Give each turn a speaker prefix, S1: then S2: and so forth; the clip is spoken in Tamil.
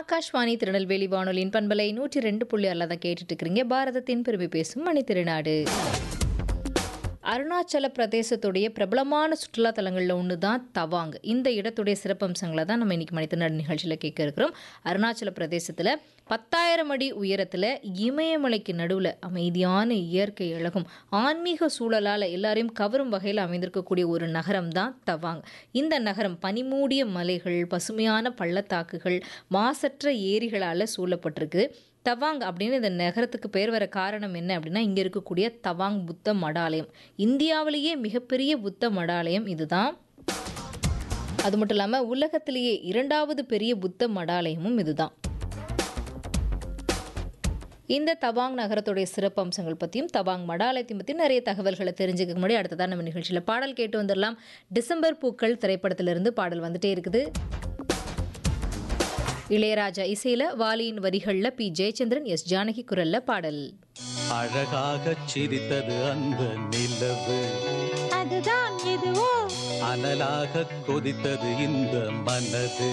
S1: ஆகாஷ்வாணி திருநெல்வேலி வானொலியின் பண்பலை 102.6 தான் கேட்டுட்டு இருக்கிறீங்க. பாரதத்தின் பெருமை பேசும் மணித்திருநாடு. அருணாச்சல பிரதேசத்துடைய பிரபலமான சுற்றுலா தலங்களில் ஒன்று தான் தவாங். இந்த இடத்துடைய சிறப்பம்சங்களை தான் நம்ம இன்னைக்கு மனிதநாடு நிகழ்ச்சியில் கேட்க இருக்கிறோம். அருணாச்சல பிரதேசத்தில் 10,000 அடி உயரத்தில் இமயமலைக்கு நடுவில் அமைதியான இயற்கை அழகும் ஆன்மீக சூழலால் எல்லாரையும் கவரும் வகையில் அமைந்திருக்கக்கூடிய ஒரு நகரம் தான் தவாங். இந்த நகரம் பனிமூடிய மலைகள், பசுமையான பள்ளத்தாக்குகள், மாசற்ற ஏரிகளால் சூழப்பட்டிருக்கு. தவாங் அப்படின்னு இந்த நகரத்துக்கு பேர் வர காரணம் என்ன அப்படின்னா, இங்கே இருக்கக்கூடிய தவாங் புத்த மடாலயம். இந்தியாவிலேயே மிகப்பெரிய புத்த மடாலயம் இதுதான். அது மட்டும் இல்லாமல் உலகத்திலேயே 2வது பெரிய புத்த மடாலயமும் இதுதான். இந்த தவாங் நகரத்துடைய சிறப்பம்சங்கள் பற்றியும் தவாங் மடாலயத்தையும் பற்றியும் நிறைய தகவல்களை தெரிஞ்சுக்க முன்னாடி அடுத்ததான் நம்ம நிகழ்ச்சியில் பாடல் கேட்டு வந்துடலாம். டிசம்பர் பூக்கள் திரைப்படத்திலிருந்து பாடல் வந்துட்டே இருக்குது. இளையராஜா இசையில, வாலியின் வரிகள்ல பி ஜெயச்சந்திரன், எஸ் ஜானகி குரல்ல பாடல்.
S2: அழகாக சிரித்தது அந்த நிலவு,
S3: அதுதான் எதுவோ
S2: அனலாக கொதித்தது இந்த மனது.